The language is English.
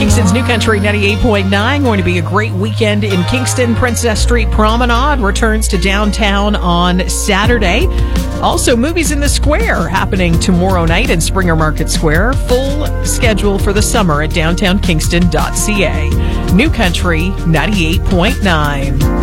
Kingston's New Country 98.9. Going to be a great weekend in Kingston. Princess Street Promenade returns to downtown on Saturday. Also, Movies in the Square happening tomorrow night in Springer Market Square. Full schedule for the summer at downtownkingston.ca. New Country 98.9.